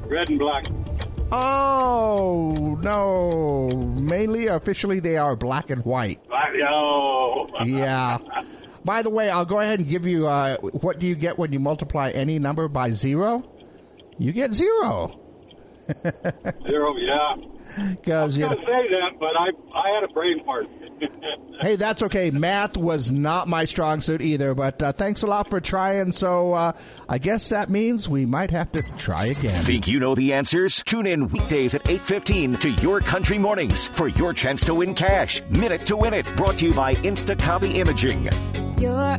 Red and black. Oh, no. Mainly, officially, they are black and white. Oh. Yeah. By the way, I'll go ahead and give you, what do you get when you multiply any number by 0? You get 0. 0, yeah. I was going to say that, but I had a brain fart. Hey, that's okay. Math was not my strong suit either, but thanks a lot for trying. So I guess that means we might have to try again. Think you know the answers? Tune in weekdays at 8:15 to Your Country Mornings for your chance to win cash. Minute to Win It, brought to you by Instacopy Imaging.